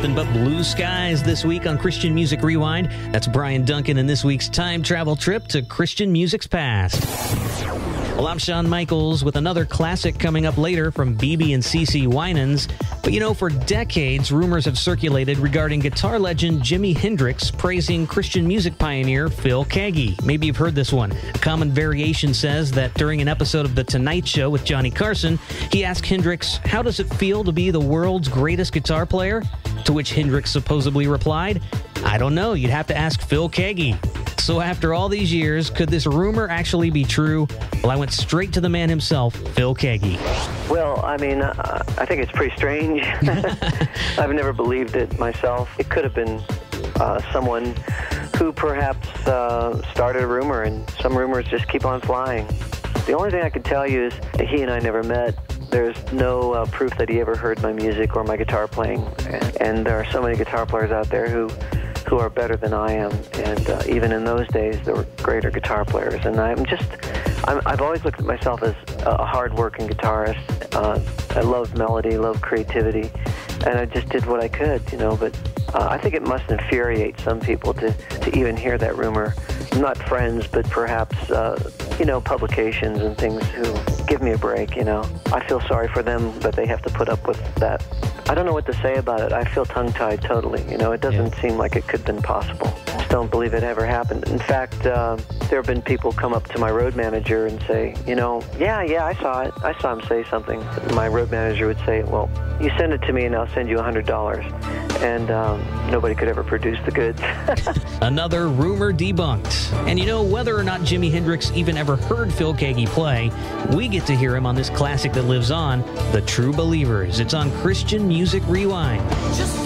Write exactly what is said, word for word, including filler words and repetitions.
Nothing but blue skies this week on Christian Music Rewind. That's Brian Duncan in this week's time travel trip to Christian music's past. Well, I'm Shawn Michaels with another classic coming up later from B B and C C Winans. But you know, for decades, rumors have circulated regarding guitar legend Jimi Hendrix praising Christian music pioneer Phil Keaggy. Maybe you've heard this one. A common variation says that during an episode of The Tonight Show with Johnny Carson, he asked Hendrix, "How does it feel to be the world's greatest guitar player?" To which Hendrix supposedly replied, "I don't know, you'd have to ask Phil Keaggy." So after all these years, could this rumor actually be true? Well, I went straight to the man himself, Phil Keaggy. Well, I mean, uh, I think it's pretty strange. I've never believed it myself. It could have been uh, someone who perhaps uh, started a rumor, and some rumors just keep on flying. The only thing I can tell you is that he and I never met. There's no uh, proof that he ever heard my music or my guitar playing. And there are so many guitar players out there who who are better than I am, and uh, even in those days there were greater guitar players. And I'm just, I'm, I've always looked at myself as a hard-working guitarist. Uh, I love melody, love creativity, and I just did what I could, you know, but uh, I think it must infuriate some people to, to even hear that rumor. Not friends, but perhaps, uh, you know, publications and things who give me a break, you know. I feel sorry for them that they have to put up with that. I don't know what to say about it. I feel tongue-tied totally. You know, it doesn't yeah. seem like it could have been possible. I just don't believe it ever happened. In fact, uh, there have been people come up to my road manager and say, you know, yeah, yeah, I saw it. I saw him say something. My road manager would say, well, you send it to me and I'll send you one hundred dollars. And um, nobody could ever produce the goods. Another rumor debunked. And you know, whether or not Jimi Hendrix even ever heard Phil Keaggy play, we get to hear him on this classic that lives on, The True Believers. It's on Christian Music Rewind. Just